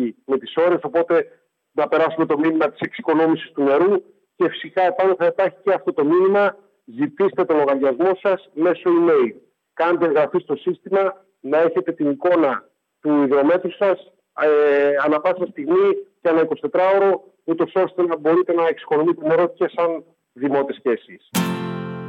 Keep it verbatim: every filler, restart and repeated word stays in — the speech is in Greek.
ανάγκη με τις ώρες, οπότε να περάσουμε το μήνυμα της εξοικονόμησης του νερού και φυσικά επάνω θα υπάρχει και αυτό το μήνυμα: ζητήστε το λογαριασμό σας μέσω email. Κάντε εγγραφή στο σύστημα, να έχετε την εικόνα του υδρομέτρου σας ε, ανά πάσα στιγμή και ανά εικοσιτετράωρο, ούτως ώστε να μπορείτε να εξοικονομείτε νερό και σαν δημότες και εσείς.